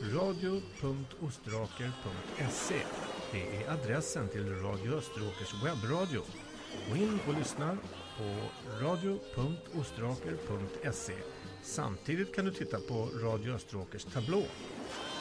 radio.ostraker.se. Det är adressen till Radio Österåkers webbradio. Gå in och lyssna på radio.ostraker.se. Samtidigt kan du titta på Radio Österåkers tablå.